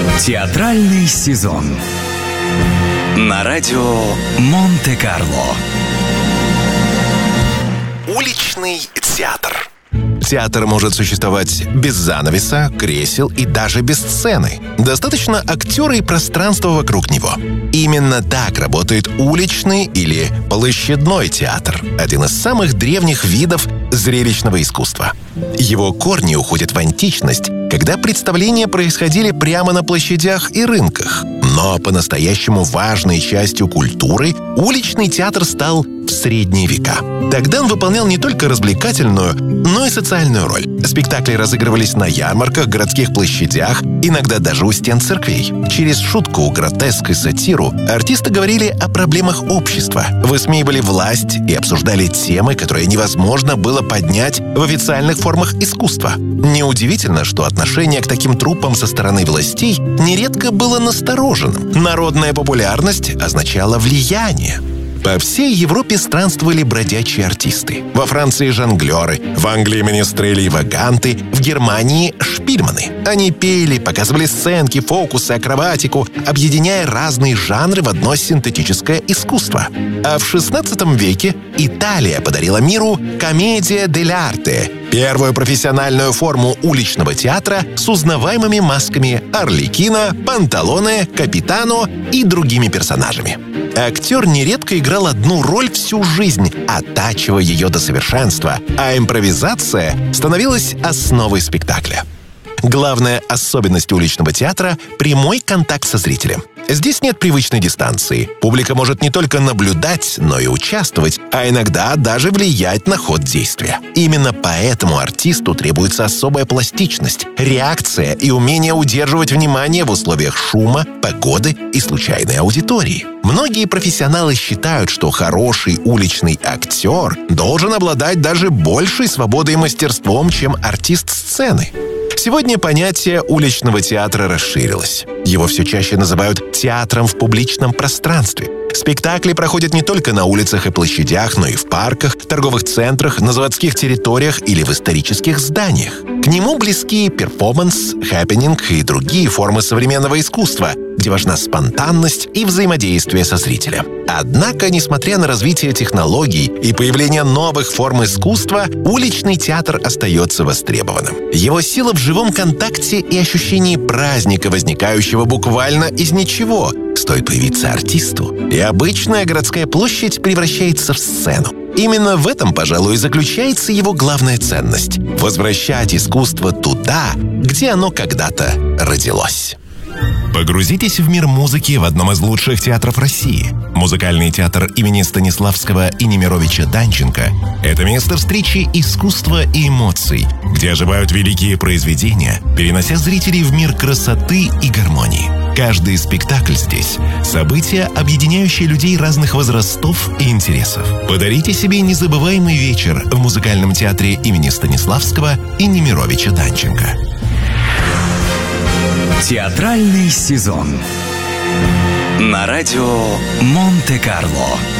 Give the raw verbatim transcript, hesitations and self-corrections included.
Театральный сезон на радио Монте-Карло. Уличный театр. Театр может существовать без занавеса, кресел и даже без сцены. Достаточно актера и пространства вокруг него. Именно так работает уличный или площадной театр, один из самых древних видов зрелищного искусства. Его корни уходят в античность, когда представления происходили прямо на площадях и рынках. Но по-настоящему важной частью культуры уличный театр стал в средние века. Тогда он выполнял не только развлекательную, но и социальную роль. Спектакли разыгрывались на ярмарках, городских площадях, иногда даже у стен церквей. Через шутку, гротеск и сатиру артисты говорили о проблемах общества, высмеивали власть и обсуждали темы, которые невозможно было поднять в официальных формах искусства. Неудивительно, что отношение к таким труппам со стороны властей нередко было настороженным. Народная популярность означала влияние. По всей Европе странствовали бродячие артисты. Во Франции жонглеры, в Англии менестрели и ваганты, в Германии шпильманы. Они пели, показывали сценки, фокусы, акробатику, объединяя разные жанры в одно синтетическое искусство. А в шестнадцатом веке Италия подарила миру комедия дель-арте, первую профессиональную форму уличного театра с узнаваемыми масками Арлекино, Панталоне, Капитано и другими персонажами. Актер нередко играл одну роль всю жизнь, оттачивая ее до совершенства, а импровизация становилась основой спектакля. Главная особенность уличного театра – прямой контакт со зрителем. Здесь нет привычной дистанции. Публика может не только наблюдать, но и участвовать, а иногда даже влиять на ход действия. Именно поэтому артисту требуется особая пластичность, реакция и умение удерживать внимание в условиях шума, погоды и случайной аудитории. Многие профессионалы считают, что хороший уличный актер должен обладать даже большей свободой и мастерством, чем артист сцены. Сегодня понятие уличного театра расширилось. Его все чаще называют театром в публичном пространстве. Спектакли проходят не только на улицах и площадях, но и в парках, торговых центрах, на заводских территориях или в исторических зданиях. К нему близки перформанс, хэппенинг и другие формы современного искусства, где важна спонтанность и взаимодействие со зрителем. Однако, несмотря на развитие технологий и появление новых форм искусства, уличный театр остается востребованным. Его сила в живом контакте и ощущении праздника, возникающего буквально из ничего. Стоит появиться артисту, и обычная городская площадь превращается в сцену. Именно в этом, пожалуй, и заключается его главная ценность – возвращать искусство туда, где оно когда-то родилось. Погрузитесь в мир музыки в одном из лучших театров России. Музыкальный театр имени Станиславского и Немировича Данченко – это место встречи искусства и эмоций, где оживают великие произведения, перенося зрителей в мир красоты и гармонии. Каждый спектакль здесь – событие, объединяющее людей разных возрастов и интересов. Подарите себе незабываемый вечер в музыкальном театре имени Станиславского и Немировича Данченко. Театральный сезон на радио Монте-Карло.